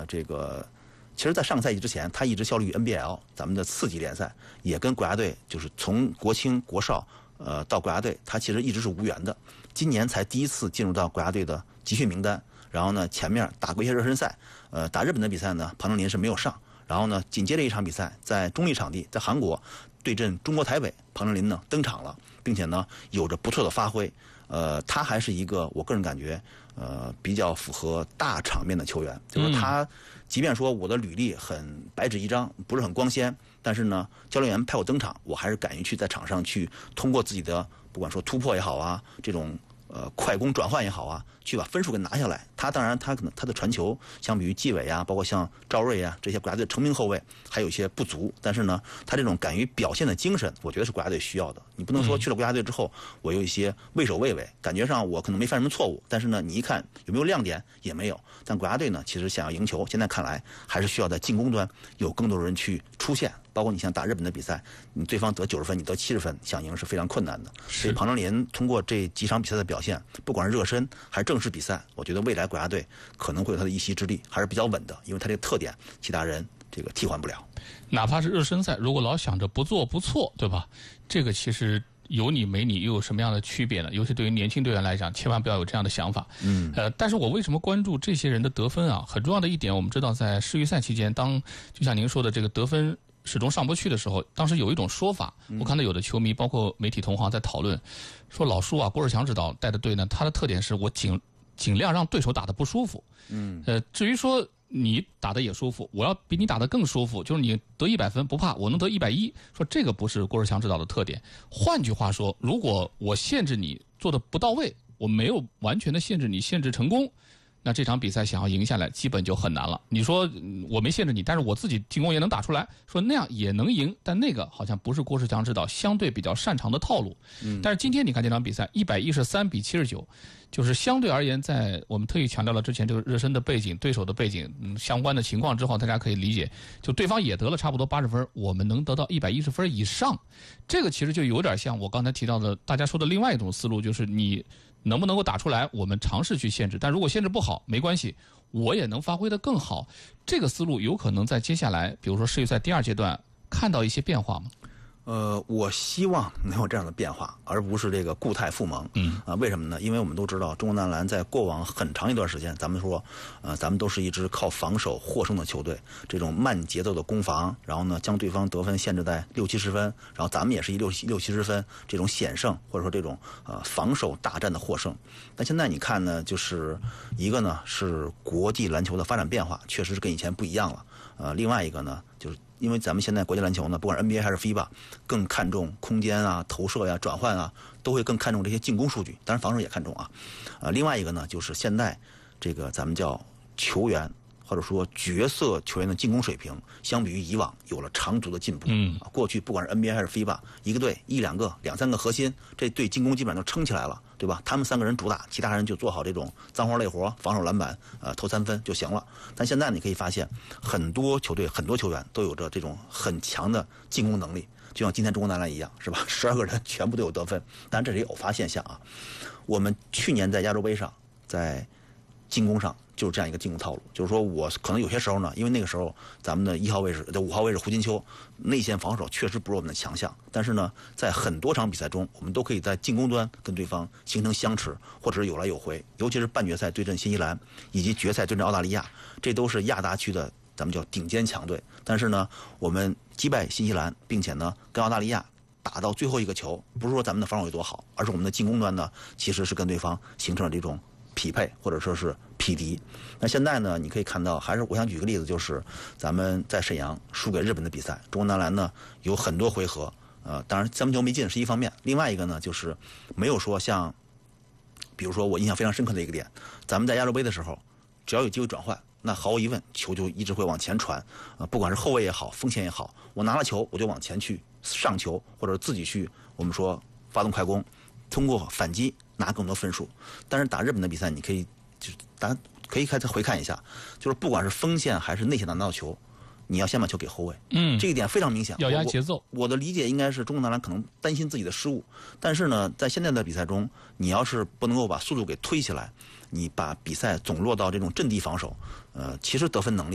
这个，其实在上个赛季之前，他一直效力于 NBL 咱们的次级联赛，也跟国家队就是从国青、国少到国家队，他其实一直是无缘的。今年才第一次进入到国家队的集训名单，然后呢，前面打过一些热身赛，打日本的比赛呢，庞正林是没有上。然后呢，紧接着一场比赛在中立场地，在韩国对阵中国台北，庞正林呢登场了，并且呢有着不错的发挥。他还是一个我个人感觉比较符合大场面的球员，就是他即便说我的履历很白纸一张，不是很光鲜，但是呢，教练员派我登场，我还是敢于去在场上去通过自己的不管说突破也好啊，这种快攻转换也好啊，去把分数给拿下来。他当然他可能他的传球相比于季伟啊，包括像赵睿啊这些国家队成名后卫还有一些不足，但是呢，他这种敢于表现的精神，我觉得是国家队需要的。你不能说去了国家队之后，我有一些畏首畏尾，感觉上我可能没犯什么错误，但是呢，你一看有没有亮点也没有。但国家队呢，其实想要赢球，现在看来还是需要在进攻端有更多的人去出现。包括你像打日本的比赛，你对方得90分，你得70分，想赢是非常困难的。所以庞正林通过这几场比赛的表现，不管是热身还是正式比赛，我觉得未来国家队可能会有他的一席之地，还是比较稳的，因为他这个特点，其他人这个替换不了。 哪怕是热身赛，如果老想着不做不错，对吧？这个其实有你没你又有什么样的区别呢？尤其对于年轻队员来讲，千万不要有这样的想法。但是我为什么关注这些人的得分啊？很重要的一点，我们知道在世预赛期间，就像您说的这个得分始终上不去的时候，当时有一种说法，我看到有的球迷包括媒体同行在讨论，说老舒啊，郭士强指导带的队呢，他的特点是我尽量让对手打得不舒服。至于说你打得也舒服，我要比你打得更舒服，就是你得100分不怕，我能得110，说这个不是郭士强指导的特点。换句话说，如果我限制你做的不到位，我没有完全的限制你，限制成功，那这场比赛想要赢下来基本就很难了。你说我没限制你，但是我自己进攻也能打出来，说那样也能赢，但那个好像不是郭士强指导相对比较擅长的套路。但是今天你看这场比赛113比79，就是相对而言，在我们特意强调了之前这个热身的背景、对手的背景、相关的情况之后，大家可以理解，就对方也得了差不多80分，我们能得到110分以上，这个其实就有点像我刚才提到的大家说的另外一种思路，就是你能不能够打出来，我们尝试去限制，但如果限制不好没关系，我也能发挥得更好。这个思路有可能在接下来比如说世预赛第2阶段看到一些变化吗？ 我希望能有这样的变化，而不是这个固态复萌。为什么呢？因为我们都知道，中国男篮在过往很长一段时间，咱们说，咱们都是一支靠防守获胜的球队，这种慢节奏的攻防，然后呢，将对方得分限制在60-70分，然后咱们也是以60-70分这种险胜，或者说这种防守大战的获胜。但现在你看呢，就是一个呢是国际篮球的发展变化，确实是跟以前不一样了。另外一个呢，就是因为咱们现在国际篮球呢，不管是 NBA 还是 FIBA， 更看重空间啊、投射呀、转换啊，都会更看重这些进攻数据，当然防守也看重啊。另外一个呢，就是现在这个咱们叫球员或者说角色球员的进攻水平，相比于以往有了长足的进步。过去不管是 NBA 还是 FIBA， 一个队1-2个、2-3个核心，这队进攻基本上都撑起来了，对吧？他们3个人主打，其他人就做好这种脏活累活，防守篮板，投3分就行了。但现在你可以发现，很多球队、很多球员都有着这种很强的进攻能力，就像今天中国男篮一样，是吧？12个人全部都有得分，当然这是一个偶发现象啊。我们去年在亚洲杯上，在进攻上就是这样一个进攻套路，就是说我可能有些时候呢，因为那个时候咱们的1号位置、5号位置胡金秋内线防守确实不是我们的强项，但是呢，在很多场比赛中，我们都可以在进攻端跟对方形成相持，或者是有来有回。尤其是半决赛对阵新西兰，以及决赛对阵澳大利亚，这都是亚大区的咱们叫顶尖强队。但是呢，我们击败新西兰，并且呢跟澳大利亚打到最后一个球，不是说咱们的防守有多好，而是我们的进攻端呢，其实是跟对方形成了这种匹配或者说是匹敌。那现在呢，你可以看到，还是我想举个例子，就是咱们在沈阳输给日本的比赛，中国男篮呢有很多回合，当然3分球没进是一方面，另外一个呢就是没有说像，比如说我印象非常深刻的一个点，咱们在亚洲杯的时候，只要有机会转换，那毫无疑问球就一直会往前传，不管是后卫也好，锋线也好，我拿了球我就往前去上球，或者自己去我们说发动快攻，通过反击拿更多分数。但是打日本的比赛，你可以就是大家可以再回看一下，就是不管是锋线还是内线拿到球，你要先把球给后卫。这一点非常明显， 要压节奏。 我的理解应该是中国男篮可能担心自己的失误，但是呢，在现在的比赛中，你要是不能够把速度给推起来，你把比赛总落到这种阵地防守，其实得分能力